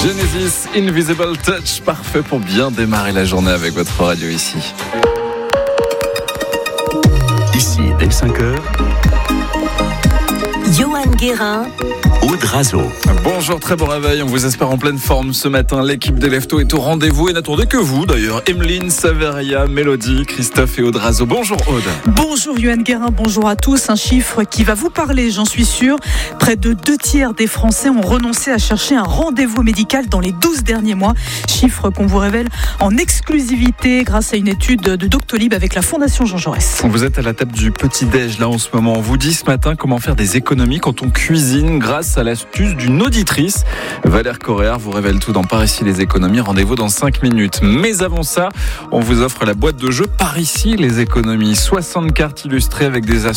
Genesis, Invisible Touch, parfait pour bien démarrer la journée avec votre radio ici. Ici, dès 5h, Johan Guérin, Aude Razo. Bonjour, très bon réveil, on vous espère en pleine forme ce matin. L'équipe des Leftos est au rendez-vous et n'attendez que vous d'ailleurs. Emeline, Saveria, Mélodie, Christophe et Aude Razo. Bonjour Aude. Bonjour Johan Guérin, bonjour à tous. Un chiffre qui va vous parler, j'en suis sûre. Près de 2/3 des Français ont renoncé à chercher un rendez-vous médical dans les 12 derniers mois. Chiffre qu'on vous révèle en exclusivité grâce à une étude de Doctolib avec la Fondation Jean Jaurès. Vous êtes à la table du petit-déj là en ce moment. On vous dit ce matin comment faire des économies quand on cuisine grâce à l'astuce d'une auditrice. Valère Correa vous révèle tout dans Par ici les économies. Rendez-vous dans 5 minutes. Mais avant ça, on vous offre la boîte de jeu Par ici les économies. 60 cartes illustrées avec des astuces